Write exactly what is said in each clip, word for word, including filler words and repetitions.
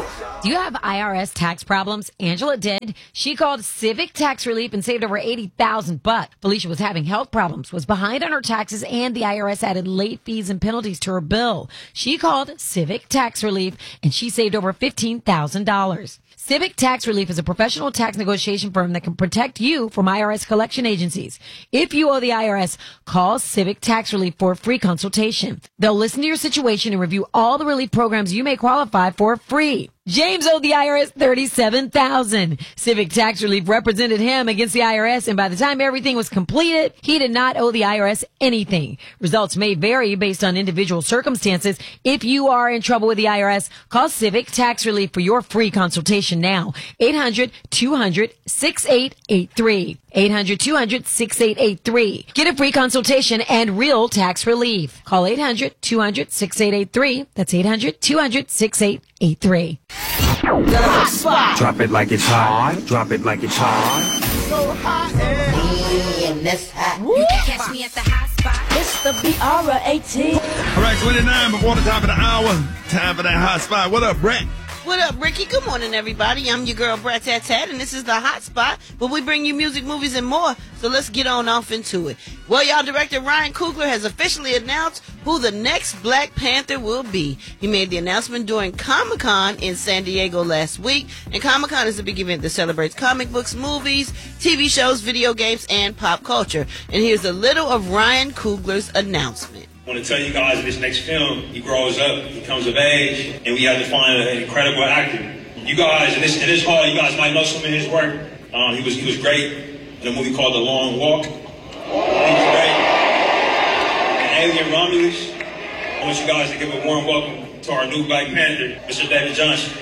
Do you have I R S tax problems? Angela did. She called Civic Tax Relief and saved over eighty thousand dollars. But Felicia was having health problems, was behind on her taxes, and the I R S added late fees and penalties to her bill. She called Civic Tax Relief, and she saved over fifteen thousand dollars. Civic Tax Relief is a professional tax negotiation firm that can protect you from I R S collection agencies. If you owe the I R S, call Civic Tax Relief for a free consultation. They'll listen to your situation and review all the relief programs you may qualify for free. James owed the I R S thirty-seven thousand dollars. Civic Tax Relief represented him against the I R S, and by the time everything was completed, he did not owe the I R S anything. Results may vary based on individual circumstances. If you are in trouble with the I R S, call Civic Tax Relief for your free consultation now. eight hundred, two hundred, six eight eight three. eight hundred, two hundred, six eight eight three. Get a free consultation and real tax relief. Call eight hundred, two hundred, six eight eight three. That's eight hundred, two hundred, six eight eight three. Hot spot. Drop it like it's hot. Drop it like it's hot. So hot and this hot. You can catch me at the hot spot. It's the B R eighteen. All right, twenty-nine before the top of the hour. Time for that hot spot. What up, Brett? What up, Ricky? Good morning, everybody. I'm your girl, Brett Tat Tat, and this is the Hot Spot, where we bring you music, movies, and more. So let's get on off into it. Well, y'all, director Ryan Coogler has officially announced who the next Black Panther will be. He made the announcement during Comic-Con in San Diego last week, and Comic-Con is a big event that celebrates comic books, movies, T V shows, video games, and pop culture. And here's a little of Ryan Coogler's announcement. I want to tell you guys in this next film, he grows up, he comes of age, and we have to find an incredible actor. You guys, in this, in this hall, you guys might know some of his work. Um, he was he was great in a movie called The Long Walk. He was great in Alien Romulus. I want you guys to give a warm welcome to our new Black Panther, Mister David Johnson.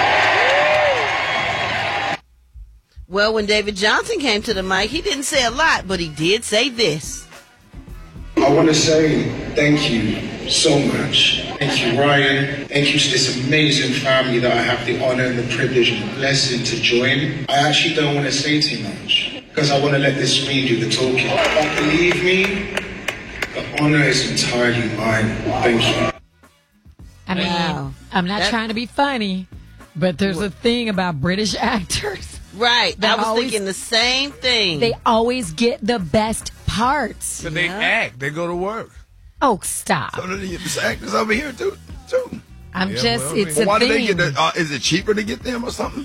Well, when David Johnson came to the mic, he didn't say a lot, but he did say this. I want to say thank you so much. Thank you, Ryan. Thank you to this amazing family that I have the honor and the privilege and the blessing to join. I actually don't want to say too much because I want to let this screen do the talking. But believe me, the honor is entirely mine. Thank you. I mean, Wow. I'm not That- trying to be funny, but there's a thing about British actors. Right. They I was always- thinking the same thing. They always get the best parts. But they act. They go to work. Oh, stop. So the actors over here, too. too. I'm Yeah, just, well, it's but a why thing. do they get the, uh, is it cheaper to get them or something?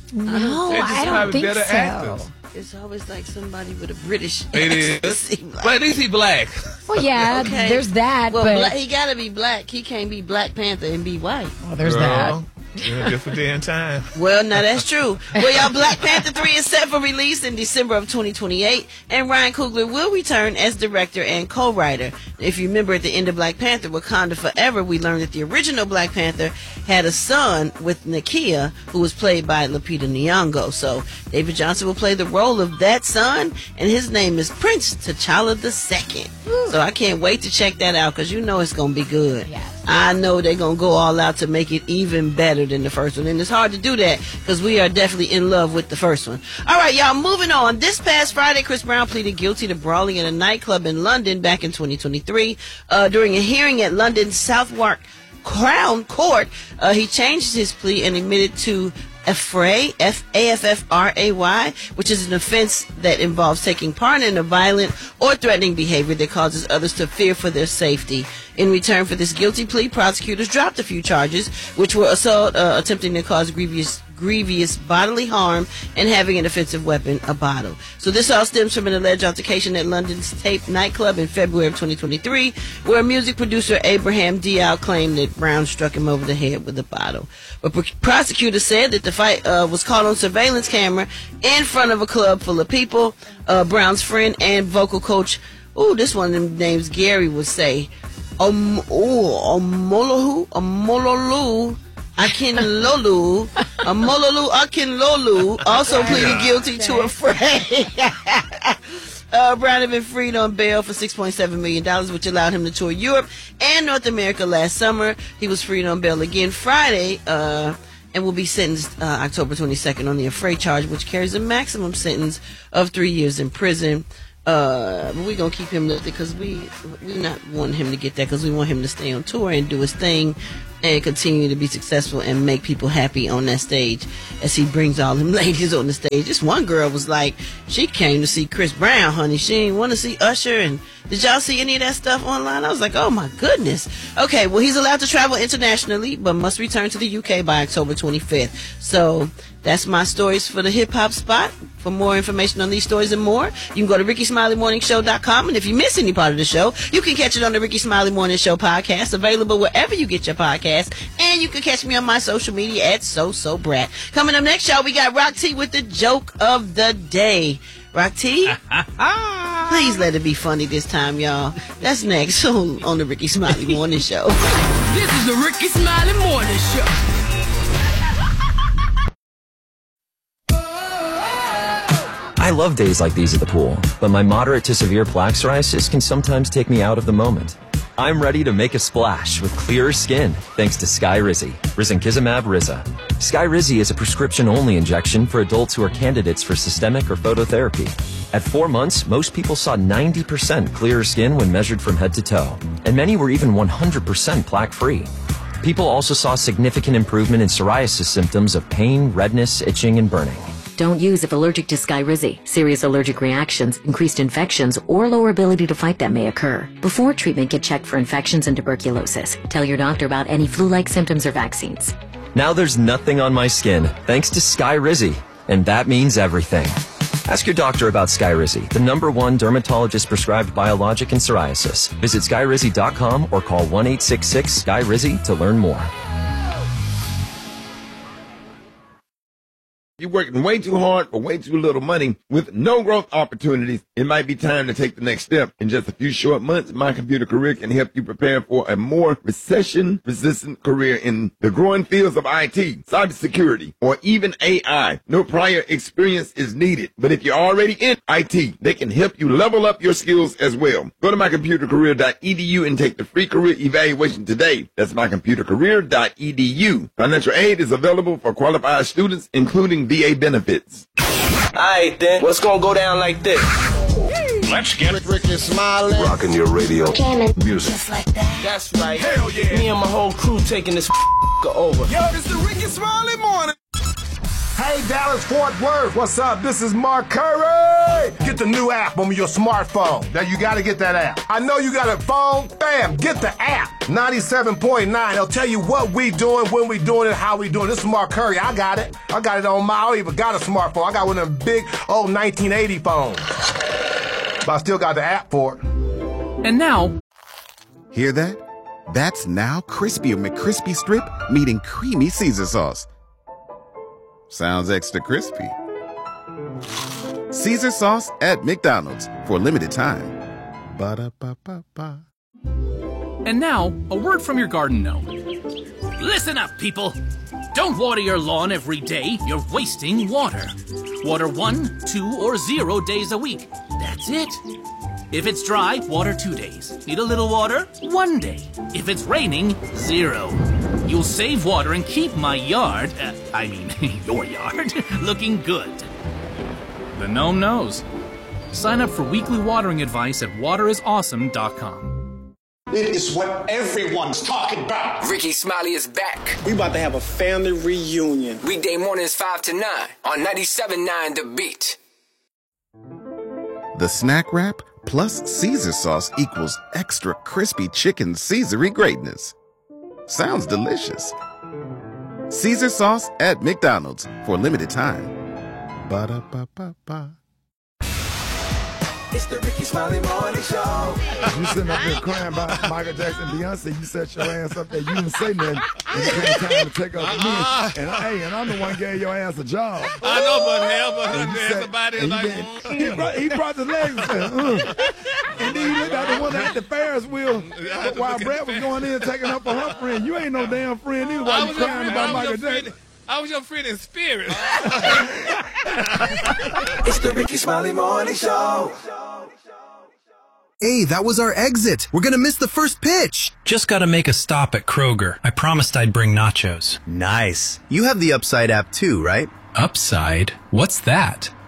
No, They just I don't have think better so. actors. It's always like somebody with a British It accent. is. seem like. But at least he black. Well, yeah, Okay. there's that, Well, but bla- he got to be black. He can't be Black Panther and be white. well, there's that. Girl, yeah, different day and time. Well, now that's true. Well, y'all, Black Panther three is set for release in December of twenty twenty-eight, and Ryan Coogler will return as director and co-writer. If you remember at the end of Black Panther, Wakanda Forever, we learned that the original Black Panther had a son with Nakia, who was played by Lupita Nyong'o. So David Johnson will play the role of that son, and his name is Prince T'Challa the Second. So I can't wait to check that out, because you know it's going to be good. Yes. I know they're going to go all out to make it even better than the first one. And it's hard to do that because we are definitely in love with the first one. All right, y'all, moving on. This past Friday, Chris Brown pleaded guilty to brawling in a nightclub in London back in twenty twenty-three. Uh, during a hearing at London's Southwark Crown Court, uh, he changed his plea and admitted to affray, F A F F R A Y, which is an offense that involves taking part in a violent or threatening behavior that causes others to fear for their safety. In return for this guilty plea, prosecutors dropped a few charges, which were assault, uh, attempting to cause grievous grievous bodily harm, and having an offensive weapon, a bottle. So this all stems from an alleged altercation at London's Tape nightclub in February of twenty twenty-three, where music producer Abraham Dial claimed that Brown struck him over the head with a bottle. But pr- prosecutors said that the fight uh, was caught on surveillance camera in front of a club full of people. Uh, Brown's friend and vocal coach, ooh, this one of them names Gary would say, um, ooh, Omolohu, Omololu, Akinlolu, Omololu Akinlolu, also pleaded guilty to a fray. Uh, Brown had been freed on bail for six point seven million dollars, which allowed him to tour Europe and North America last summer. He was freed on bail again Friday, uh, and will be sentenced uh, October twenty-second on the affray charge, which carries a maximum sentence of three years in prison. Uh, but we're going to keep him lifted because we we not want him to get that, because we want him to stay on tour and do his thing and continue to be successful and make people happy on that stage as he brings all them ladies on the stage. This one girl was like, she came to see Chris Brown, honey. She didn't want to see Usher. And did y'all see any of that stuff online? I was like, oh my goodness. Okay, well, he's allowed to travel internationally, but must return to the U K by October twenty-fifth. So that's my stories for the Hip Hop Spot. For more information on these stories and more, you can go to ricky smiley morning show dot com. And if you miss any part of the show, you can catch it on the Ricky Smiley Morning Show podcast, available wherever you get your podcasts. And you can catch me on my social media at SoSoBrat. Coming up next, y'all, we got Rock T with the joke of the day. Rock T, please let it be funny this time, y'all. That's next on, on the Ricky Smiley Morning Show. This is the Ricky Smiley Morning Show. I love days like these at the pool, but my moderate to severe plaque psoriasis can sometimes take me out of the moment. I'm ready to make a splash with clearer skin thanks to Skyrizi, risankizumab Riza. Skyrizi is a prescription-only injection for adults who are candidates for systemic or phototherapy. At four months, most people saw ninety percent clearer skin when measured from head to toe, and many were even one hundred percent plaque-free. People also saw significant improvement in psoriasis symptoms of pain, redness, itching, and burning. Don't use if allergic to Skyrizi. Serious allergic reactions, increased infections, or lower ability to fight them may occur. Before treatment, get checked for infections and tuberculosis. Tell your doctor about any flu-like symptoms or vaccines. Now there's nothing on my skin thanks to Skyrizi, and that means everything. Ask your doctor about Skyrizi, the number one dermatologist-prescribed biologic in psoriasis. Visit skyrizi dot com or call one eight six six Skyrizi to learn more. You're working way too hard for way too little money with no growth opportunities. It might be time to take the next step. In just a few short months, My Computer Career can help you prepare for a more recession-resistant career in the growing fields of I T, cybersecurity, or even A I. No prior experience is needed. But if you're already in I T, they can help you level up your skills as well. Go to my computer career dot e d u and take the free career evaluation today. That's my computer career dot e d u. Financial aid is available for qualified students, including V A benefits. Alright then, what's gonna go down like this? Let's get Rick, Ricky Smiley. rocking your radio music. Just like that. That's right. Hell yeah. Me and my whole crew taking this over. Yo, it's the Ricky Smiley Morning. Hey, Dallas, Fort Worth, what's up? This is Mark Curry. Get the new app on your smartphone. Now, you got to get that app. I know you got a phone. Bam, get the app. ninety-seven point nine. It'll tell you what we doing, when we doing it, how we doing. This is Mark Curry. I got it. I got it on my, I don't even got a smartphone. I got one of them big old nineteen eighty phones. But I still got the app for it. And now... Hear that? That's now Crispy McCrispy Strip meeting Creamy Caesar Sauce. Sounds extra crispy. Caesar Sauce at McDonald's for a limited time. Ba-da-ba-ba-ba. And now, a word from your garden gnome. Listen up, people. Don't water your lawn every day. You're wasting water. Water one, two, or zero days a week. That's it. If it's dry, water two days. Need a little water? One day. If it's raining, zero. You'll save water and keep my yard, uh, I mean, your yard, looking good. The gnome knows. Sign up for weekly watering advice at water is awesome dot com. It is what everyone's talking about. Ricky Smiley is back. We about to have a family reunion. Weekday mornings five to nine on ninety-seven point nine The Beat. The snack wrap plus Caesar sauce equals extra crispy chicken Caesar-y greatness. Sounds delicious. Caesar Sauce at McDonald's for a limited time. Ba-da-ba-ba-ba. It's the Ricky Smiley Morning Show. You sitting up there crying about Michael Jackson and Beyonce. You set your ass up there. You didn't say nothing. It came time to take up for me. And hey, and I'm the one gave your ass a job. I know, but hell, but there's somebody like, mm. he, brought, he brought the legs and said, uh. And then he looked at the one at the Ferris wheel while Brett was going in taking up for her friend. You ain't no damn friend either while you crying about Michael Jackson. I was your friend in spirit. It's the Ricky Smiley Morning Show. Hey, that was our exit. We're gonna miss the first pitch. Just gotta make a stop at Kroger. I promised I'd bring nachos. Nice. You have the Upside app too, right? Upside? What's that?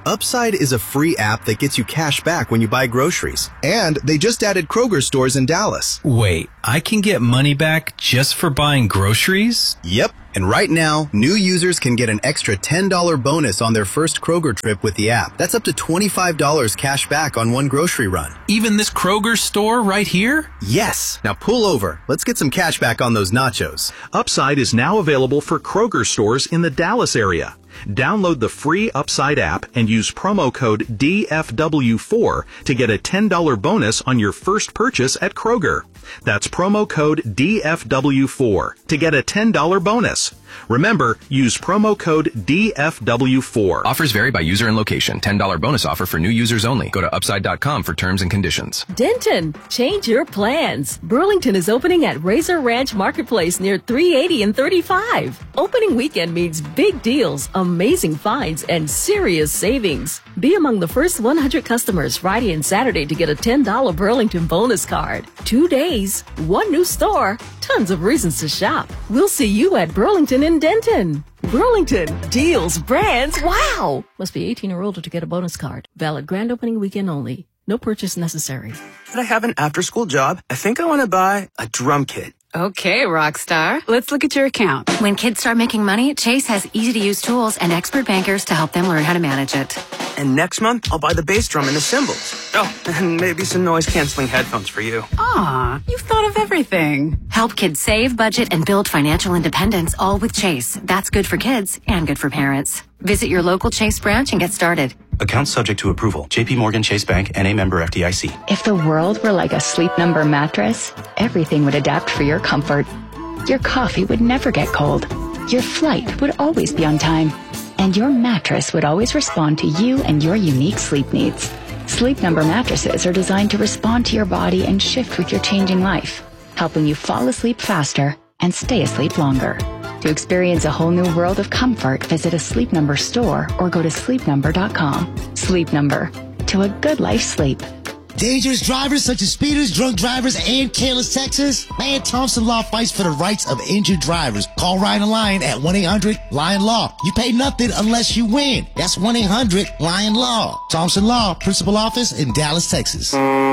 Upside is a free app that gets you cash back when you buy groceries. And they just added Kroger stores in Dallas. Wait, I can get money back just for buying groceries? Yep. And right now, new users can get an extra ten dollars bonus on their first Kroger trip with the app. That's up to twenty-five dollars cash back on one grocery run. Even this Kroger store right here? Yes. Now pull over. Let's get some cash back on those nachos. Upside is now available for Kroger stores in the Dallas area. Download the free Upside app and use promo code D F W four to get a ten dollars bonus on your first purchase at Kroger. That's promo code D F W four to get a ten dollars bonus. Remember, use promo code D F W four. Offers vary by user and location. ten dollars bonus offer for new users only. Go to upside dot com for terms and conditions. Denton, change your plans. Burlington is opening at Razor Ranch Marketplace near three eighty and thirty-five. Opening weekend means big deals, amazing finds, and serious savings. Be among the first one hundred customers Friday and Saturday to get a ten dollars Burlington bonus card. Two days, one new store, tons of reasons to shop. We'll see you at Burlington in Denton. Burlington, deals, brands, wow! Must be eighteen or older to get a bonus card. Valid grand opening weekend only. No purchase necessary. But I have an after-school job. I think I want to buy a drum kit. Okay, Rockstar. Let's look at your account. When kids start making money, Chase has easy-to-use tools and expert bankers to help them learn how to manage it. And next month, I'll buy the bass drum and the cymbals. Oh, and maybe some noise-canceling headphones for you. Aw, you've thought of everything. Help kids save, budget, and build financial independence, all with Chase. That's good for kids and good for parents. Visit your local Chase branch and get started. Account subject to approval. J P Morgan Chase Bank, N A member F D I C. If the world were like a Sleep Number mattress, everything would adapt for your comfort. Your coffee would never get cold. Your flight would always be on time. And your mattress would always respond to you and your unique sleep needs. Sleep Number mattresses are designed to respond to your body and shift with your changing life, helping you fall asleep faster and stay asleep longer. To experience a whole new world of comfort, visit a Sleep Number store or go to sleep number dot com. Sleep Number. To a good life sleep. Dangerous drivers such as speeders, drunk drivers, and careless Texas? Man, Thompson Law fights for the rights of injured drivers. Call Ryan Lyon at one eight hundred Lion Law. You pay nothing unless you win. That's one eight hundred Lion Law. Thompson Law, principal office in Dallas, Texas.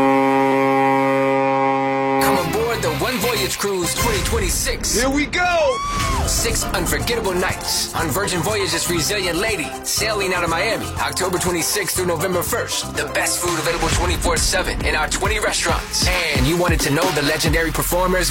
Come aboard the One Voyage Cruise twenty twenty-six. Here we go! Six unforgettable nights on Virgin Voyages Resilient Lady, sailing out of Miami, October twenty-sixth through November first. The best food available twenty-four seven in our twenty restaurants. And you wanted to know the legendary performers